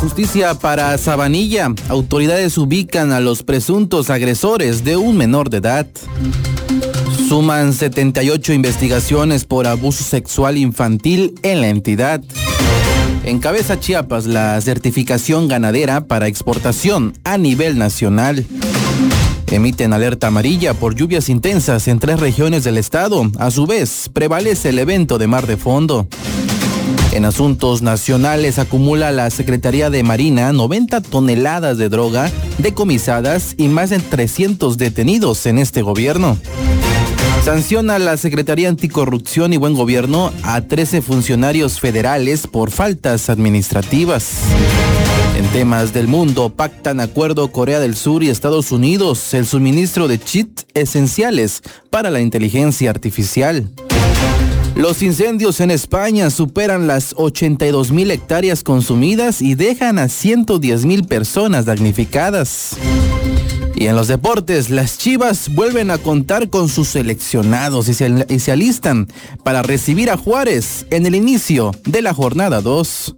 Justicia para Sabanilla. Autoridades ubican a los presuntos agresores de un menor de edad. Suman 78 investigaciones por abuso sexual infantil en la entidad. Encabeza Chiapas la certificación ganadera para exportación a nivel nacional. Emiten alerta amarilla por lluvias intensas en 3 regiones del estado. A su vez, prevalece el evento de mar de fondo. En asuntos nacionales, acumula la Secretaría de Marina 90 toneladas de droga decomisadas y más de 300 detenidos en este gobierno. Sanciona la Secretaría Anticorrupción y Buen Gobierno a 13 funcionarios federales por faltas administrativas. En temas del mundo, pactan acuerdo Corea del Sur y Estados Unidos, el suministro de chips esenciales para la inteligencia artificial. Los incendios en España superan las 82,000 hectáreas consumidas y dejan a 110,000 personas damnificadas. Y en los deportes, las Chivas vuelven a contar con sus seleccionados y se alistan para recibir a Juárez en el inicio de la jornada 2.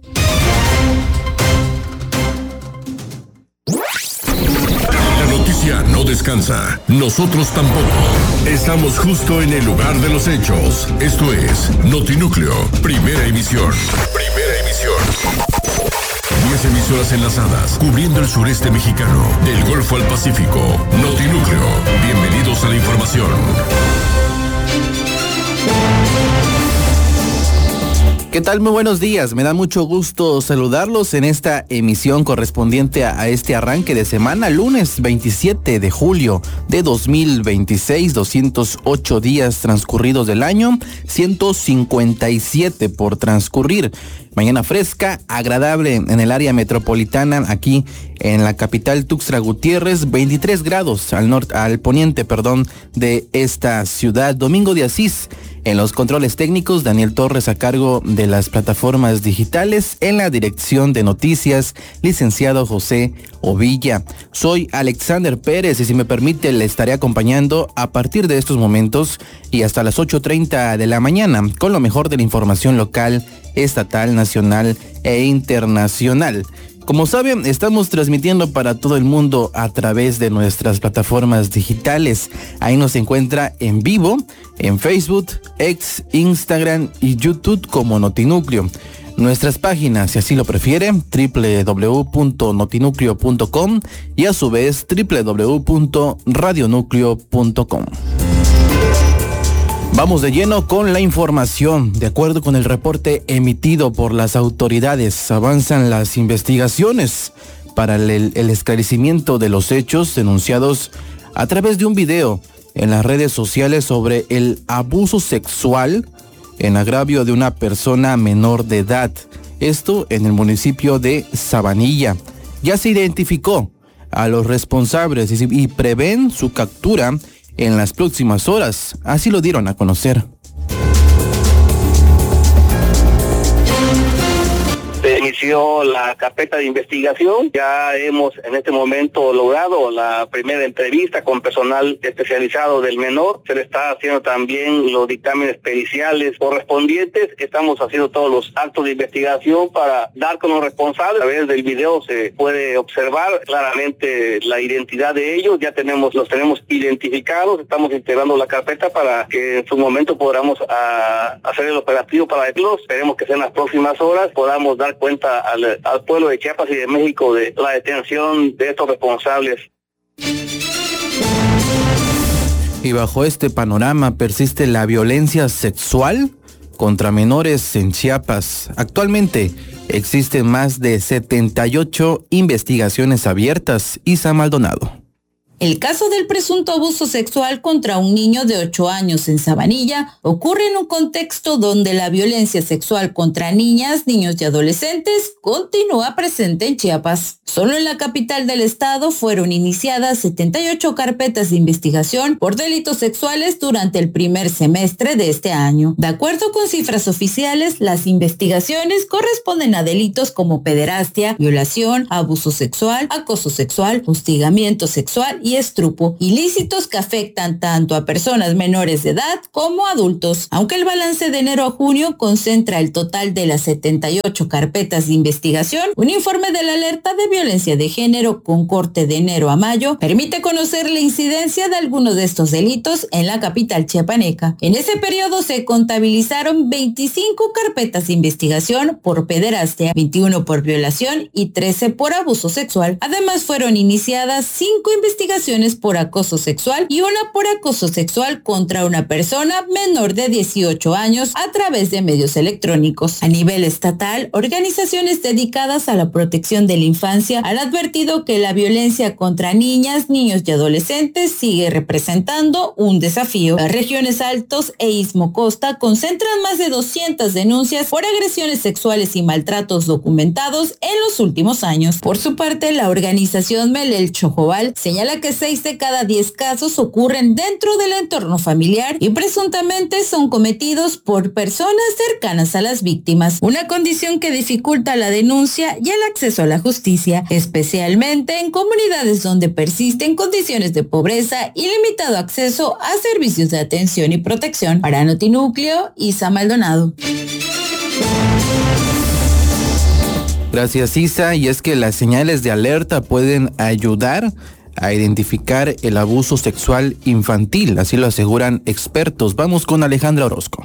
La noticia no descansa, nosotros tampoco. Estamos justo en el lugar de los hechos. Esto es Notinúcleo, primera emisión. 10 emisoras enlazadas, cubriendo el sureste mexicano, del Golfo al Pacífico. Notinúcleo, bienvenidos a la información. ¿Qué tal? Muy buenos días. Me da mucho gusto saludarlos en esta emisión correspondiente a este arranque de semana, lunes 27 de julio de 2026, 208 días transcurridos del año, 157 por transcurrir. Mañana fresca, agradable en el área metropolitana, aquí en la capital Tuxtla Gutiérrez, 23 grados al poniente de esta ciudad. Domingo de Asís. En los controles técnicos, Daniel Torres a cargo de las plataformas digitales. En la dirección de noticias, licenciado José Ovilla. Soy Alexander Pérez y si me permite le estaré acompañando a partir de estos momentos y hasta las 8:30 de la mañana con lo mejor de la información local, estatal, nacional e internacional. Como saben, estamos transmitiendo para todo el mundo a través de nuestras plataformas digitales. Ahí nos encuentra en vivo en Facebook, X, Instagram y YouTube como Notinúcleo. Nuestras páginas, si así lo prefiere, www.notinucleo.com y a su vez www.radionucleo.com. Vamos de lleno con la información. De acuerdo con el reporte emitido por las autoridades, avanzan las investigaciones para el esclarecimiento de los hechos denunciados a través de un video en las redes sociales sobre el abuso sexual en agravio de una persona menor de edad. Esto en el municipio de Sabanilla. Ya se identificó a los responsables y prevén su captura en las próximas horas, así lo dieron a conocer. Se inició la carpeta de investigación. Ya hemos en este momento logrado la primera entrevista con personal especializado del menor. Se le está haciendo también los dictámenes periciales correspondientes. Estamos haciendo todos los actos de investigación para dar con los responsables. A través del video se puede observar claramente la identidad de ellos. Ya los tenemos identificados. Estamos integrando la carpeta para que en su momento podamos hacer el operativo para verlos. Esperemos que sean las próximas horas podamos dar cuenta al pueblo de Chiapas y de México de la detención de estos responsables. Y bajo este panorama persiste la violencia sexual contra menores en Chiapas. Actualmente existen más de 78 investigaciones abiertas. Isa Maldonado. El caso del presunto abuso sexual contra un niño de 8 años en Sabanilla ocurre en un contexto donde la violencia sexual contra niñas, niños y adolescentes continúa presente en Chiapas. Solo en la capital del estado fueron iniciadas 78 carpetas de investigación por delitos sexuales durante el primer semestre de este año. De acuerdo con cifras oficiales, las investigaciones corresponden a delitos como pederastia, violación, abuso sexual, acoso sexual, hostigamiento sexual y estrupo, ilícitos que afectan tanto a personas menores de edad como a adultos. Aunque el balance de enero a junio concentra el total de las 78 carpetas de investigación, un informe de la alerta de violencia de género con corte de enero a mayo permite conocer la incidencia de algunos de estos delitos en la capital chiapaneca. En ese periodo se contabilizaron 25 carpetas de investigación por pederastia, 21 por violación y 13 por abuso sexual. Además, fueron iniciadas 5 investigaciones por acoso sexual y una por acoso sexual contra una persona menor de 18 años a través de medios electrónicos. A nivel estatal, organizaciones dedicadas a la protección de la infancia han advertido que la violencia contra niñas, niños y adolescentes sigue representando un desafío. Las regiones Altos e Istmo Costa concentran más de 200 denuncias por agresiones sexuales y maltratos documentados en los últimos años. Por su parte, la organización Melel Chojobal señala que 6 de cada 10 casos ocurren dentro del entorno familiar y presuntamente son cometidos por personas cercanas a las víctimas, una condición que dificulta la denuncia y el acceso a la justicia, especialmente en comunidades donde persisten condiciones de pobreza y limitado acceso a servicios de atención y protección. Para Notinúcleo, Isa Maldonado. Gracias, Isa. Y es que las señales de alerta pueden ayudar a identificar el abuso sexual infantil, así lo aseguran expertos. Vamos con Alejandra Orozco.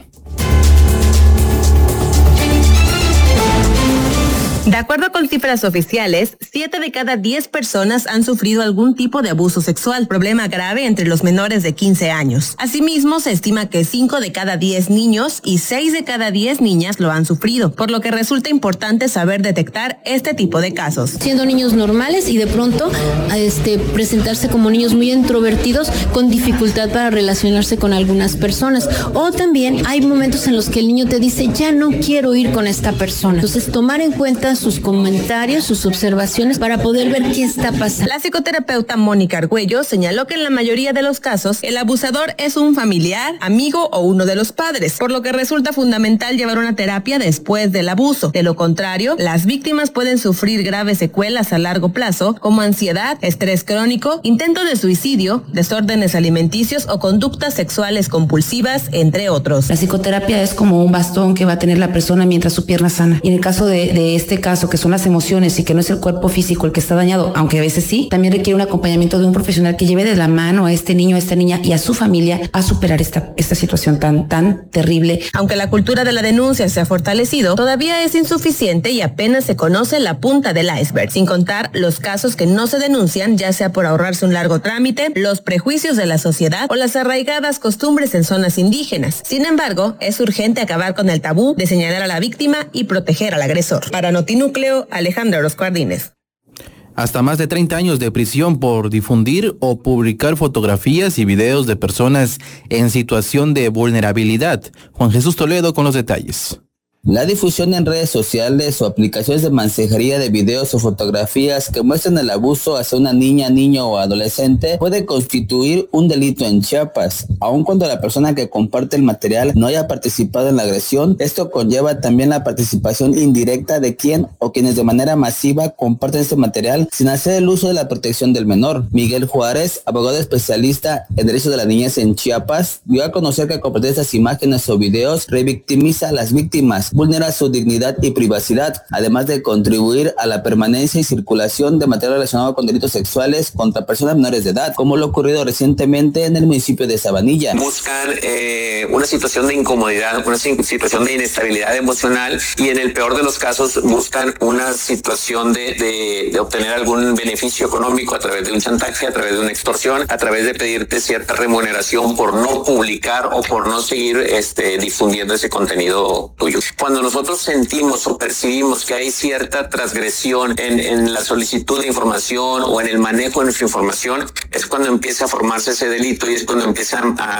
De acuerdo con cifras oficiales, 7 de cada 10 personas han sufrido algún tipo de abuso sexual, problema grave entre los menores de 15 años. Asimismo, se estima que 5 de cada 10 niños y 6 de cada 10 niñas lo han sufrido, por lo que resulta importante saber detectar este tipo de casos. Siendo niños normales y de pronto presentarse como niños muy introvertidos con dificultad para relacionarse con algunas personas. O también hay momentos en los que el niño te dice, ya no quiero ir con esta persona. Entonces, tomar en cuenta sus comentarios, sus observaciones para poder ver qué está pasando. La psicoterapeuta Mónica Argüello señaló que en la mayoría de los casos el abusador es un familiar, amigo o uno de los padres, por lo que resulta fundamental llevar una terapia después del abuso. De lo contrario, las víctimas pueden sufrir graves secuelas a largo plazo como ansiedad, estrés crónico, intento de suicidio, desórdenes alimenticios o conductas sexuales compulsivas, entre otros. La psicoterapia es como un bastón que va a tener la persona mientras su pierna sana. Y en el caso de este caso, que son las emociones y que no es el cuerpo físico el que está dañado, aunque a veces sí, también requiere un acompañamiento de un profesional que lleve de la mano a este niño, a esta niña y a su familia a superar esta situación tan terrible. Aunque la cultura de la denuncia se ha fortalecido, todavía es insuficiente y apenas se conoce la punta del iceberg, sin contar los casos que no se denuncian, ya sea por ahorrarse un largo trámite, los prejuicios de la sociedad o las arraigadas costumbres en zonas indígenas. Sin embargo, es urgente acabar con el tabú de señalar a la víctima y proteger al agresor. Para Notinúcleo, Alejandra Orozco Ardínez. Hasta más de 30 años de prisión por difundir o publicar fotografías y videos de personas en situación de vulnerabilidad. Juan Jesús Toledo con los detalles. La difusión en redes sociales o aplicaciones de mensajería de videos o fotografías que muestran el abuso hacia una niña, niño o adolescente puede constituir un delito en Chiapas, aun cuando la persona que comparte el material no haya participado en la agresión. Esto conlleva también la participación indirecta de quien o quienes de manera masiva comparten este material sin hacer el uso de la protección del menor. Miguel Juárez, abogado especialista en derechos de la niñez en Chiapas, dio a conocer que compartir estas imágenes o videos revictimiza a las víctimas, vulnera su dignidad y privacidad, además de contribuir a la permanencia y circulación de material relacionado con delitos sexuales contra personas menores de edad, como lo ocurrido recientemente en el municipio de Sabanilla. Buscan una situación de incomodidad, una situación de inestabilidad emocional y en el peor de los casos buscan una situación de obtener algún beneficio económico a través de un chantaje, a través de una extorsión, a través de pedirte cierta remuneración por no publicar o por no seguir difundiendo ese contenido tuyo. Cuando nosotros sentimos o percibimos que hay cierta transgresión en la solicitud de información o en el manejo de nuestra información, es cuando empieza a formarse ese delito y es cuando empieza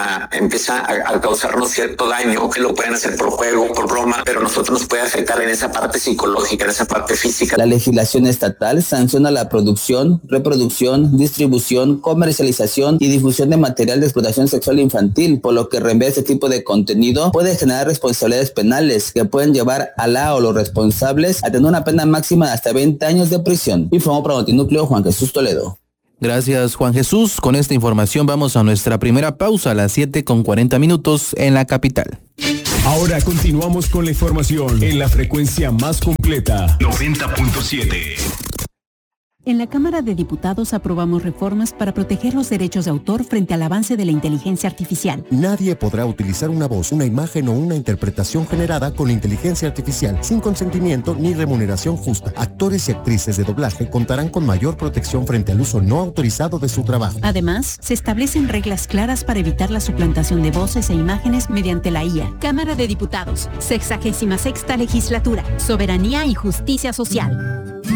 a causarnos cierto daño, que lo pueden hacer por juego, por broma, pero nosotros nos puede afectar en esa parte psicológica, en esa parte física. La legislación estatal sanciona la producción, reproducción, distribución, comercialización y difusión de material de explotación sexual infantil, por lo que reenviar este tipo de contenido puede generar responsabilidades penales que pueden llevar a la o los responsables a tener una pena máxima de hasta 20 años de prisión. Informó para Notinúcleo Juan Jesús Toledo. Gracias, Juan Jesús. Con esta información vamos a nuestra primera pausa a las 7:40 en la capital. Ahora continuamos con la información en la frecuencia más completa, 90.7. En la Cámara de Diputados aprobamos reformas para proteger los derechos de autor frente al avance de la inteligencia artificial. Nadie podrá utilizar una voz, una imagen o una interpretación generada con inteligencia artificial sin consentimiento ni remuneración justa. Actores y actrices de doblaje contarán con mayor protección frente al uso no autorizado de su trabajo. Además, se establecen reglas claras para evitar la suplantación de voces e imágenes mediante la IA. Cámara de Diputados, 66ª Legislatura, Soberanía y Justicia Social.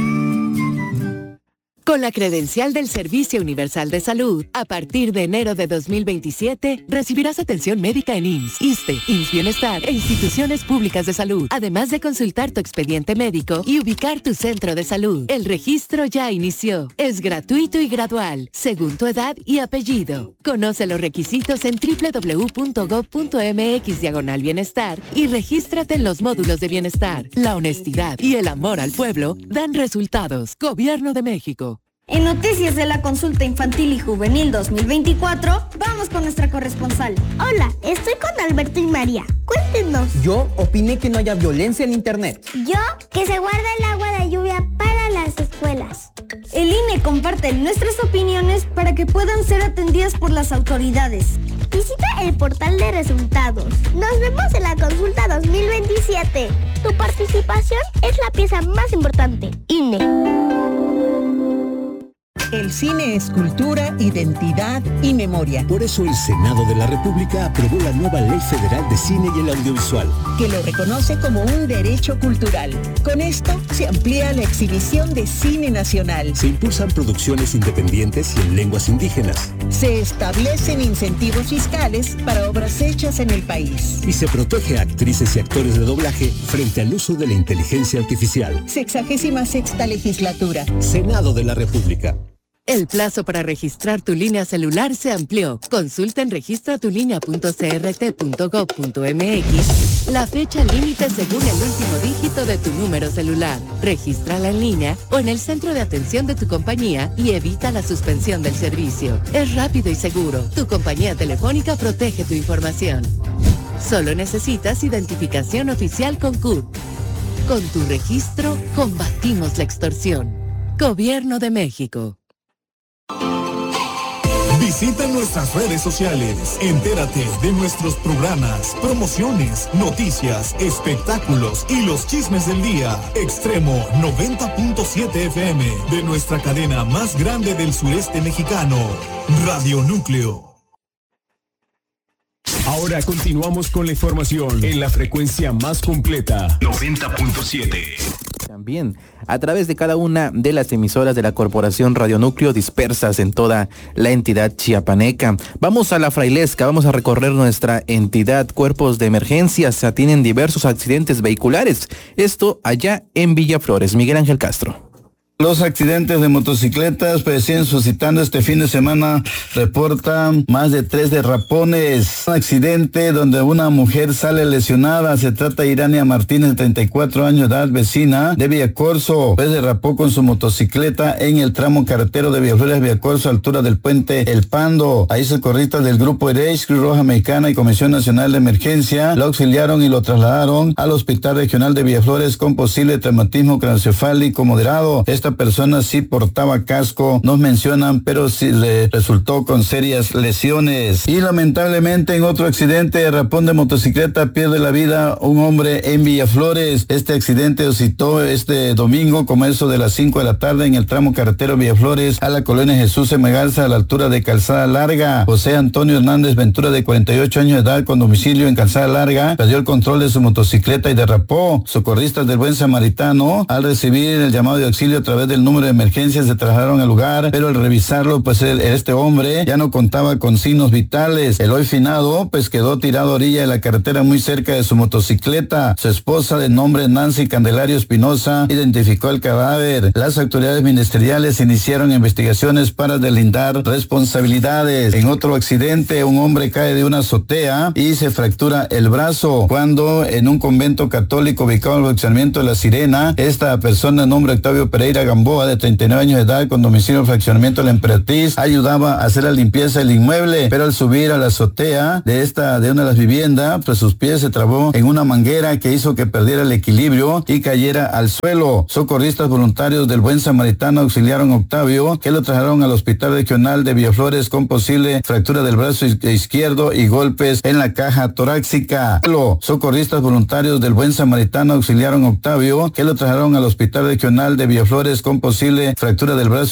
Con la credencial del Servicio Universal de Salud, a partir de enero de 2027, recibirás atención médica en IMSS, ISSSTE, IMSS Bienestar e instituciones públicas de salud, además de consultar tu expediente médico y ubicar tu centro de salud. El registro ya inició. Es gratuito y gradual, según tu edad y apellido. Conoce los requisitos en www.gov.mx/bienestar y regístrate en los módulos de bienestar. La honestidad y el amor al pueblo dan resultados. Gobierno de México. En Noticias de la Consulta Infantil y Juvenil 2024, vamos con nuestra corresponsal. Hola, estoy con Alberto y María. Cuéntenos. Yo opiné que no haya violencia en Internet. Yo, que se guarda el agua de lluvia para las escuelas. El INE comparte nuestras opiniones para que puedan ser atendidas por las autoridades. Visita el portal de resultados. Nos vemos en la consulta 2027. Tu participación es la pieza más importante. INE. El cine es cultura, identidad y memoria. Por eso el Senado de la República aprobó la nueva Ley Federal de Cine y el Audiovisual, que lo reconoce como un derecho cultural. Con esto se amplía la exhibición de cine nacional. Se impulsan producciones independientes y en lenguas indígenas. Se establecen incentivos fiscales para obras hechas en el país. Y se protege a actrices y actores de doblaje frente al uso de la inteligencia artificial. 66ª Legislatura. Senado de la República. El plazo para registrar tu línea celular se amplió. Consulta en registratulinea.crt.gov.mx la fecha límite según el último dígito de tu número celular. Regístrala en línea o en el centro de atención de tu compañía y evita la suspensión del servicio. Es rápido y seguro. Tu compañía telefónica protege tu información. Solo necesitas identificación oficial con CUT. Con tu registro, combatimos la extorsión. Gobierno de México. Visita nuestras redes sociales, entérate de nuestros programas, promociones, noticias, espectáculos y los chismes del día. Extremo 90.7 FM de nuestra cadena más grande del sureste mexicano, Radio Núcleo. Ahora continuamos con la información en la frecuencia más completa, 90.7. También a través de cada una de las emisoras de la Corporación Radio Núcleo dispersas en toda la entidad chiapaneca. Vamos a la Frailesca, vamos a recorrer nuestra entidad. Cuerpos de emergencias atienden diversos accidentes vehiculares. Esto allá en Villaflores. Miguel Ángel Castro. Los accidentes de motocicletas pues siguen suscitando este fin de semana. Reportan más de 3 derrapones. Un accidente donde una mujer sale lesionada. Se trata de Irania Martínez, de 34 años de edad, vecina de Villacorso. Pues derrapó con su motocicleta en el tramo carretero de Villaflores, Villacorso, altura del puente El Pando. Ahí socorristas del grupo EREIS, Cruz Roja Mexicana y Comisión Nacional de Emergencia lo auxiliaron y lo trasladaron al Hospital Regional de Villaflores con posible traumatismo craneoencefálico moderado. Esta persona sí portaba casco, nos mencionan, pero sí le resultó con serias lesiones. Y lamentablemente en otro accidente, derrapón de motocicleta, pierde la vida un hombre en Villaflores. Este accidente suscitó este domingo, como eso de las 5 de la tarde, en el tramo carretero Villaflores a la colonia Jesús M. Garza, a la altura de Calzada Larga. José Antonio Hernández Ventura, de 48 años de edad, con domicilio en Calzada Larga, perdió el control de su motocicleta y derrapó. Socorristas del Buen Samaritano, al recibir el llamado de auxilio a través del número de emergencias, se trasladaron al lugar, pero al revisarlo, pues este hombre ya no contaba con signos vitales. El hoy finado, pues quedó tirado a orilla de la carretera muy cerca de su motocicleta. Su esposa, de nombre Nancy Candelario Espinosa, identificó el cadáver. Las autoridades ministeriales iniciaron investigaciones para deslindar responsabilidades. En otro accidente, un hombre cae de una azotea y se fractura el brazo cuando en un convento católico ubicado en el fraccionamiento de La Sirena, esta persona, de nombre Octavio Pereira Gamboa, de 39 años de edad, con domicilio en fraccionamiento La Emperatriz, ayudaba a hacer la limpieza del inmueble, pero al subir a la azotea de una de las viviendas, pues sus pies se trabó en una manguera que hizo que perdiera el equilibrio y cayera al suelo. Socorristas voluntarios del Buen Samaritano auxiliaron a Octavio, que lo trasladaron al Hospital Regional de Villaflores con posible fractura del brazo izquierdo y golpes en la caja torácica. Socorristas voluntarios del Buen Samaritano auxiliaron a Octavio, que lo trasladaron al Hospital Regional de Villaflores con posible fractura del brazo